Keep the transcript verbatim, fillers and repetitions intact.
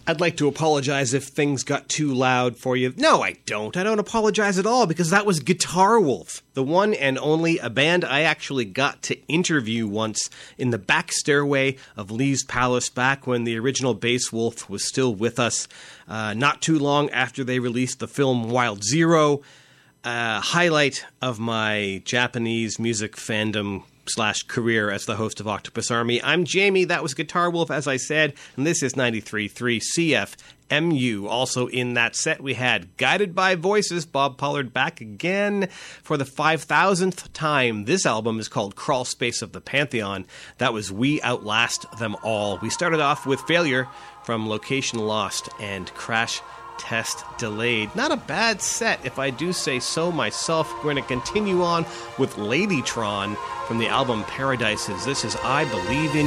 I'd like to apologize if things got too loud for you. No, I don't. I don't apologize at all, because that was Guitar Wolf, the one and only, a band I actually got to interview once in the back stairway of Lee's Palace back when the original Bass Wolf was still with us, uh, not too long after they released the film Wild Zero, a highlight of my Japanese music fandom slash career as the host of Octopus Army. I'm Jamie, that was Guitar Wolf, as I said, and this is ninety-three point three C F M U. Also in that set we had Guided by Voices, Bob Pollard back again for the five thousandth time. This album is called Crawl Space of the Pantheon. That was We Outlast Them All. We started off with Failure from Location Lost and Crash Test Delayed. Not a bad set, if I do say so myself. We're going to continue on with Ladytron from the album Paradises. This is I Believe in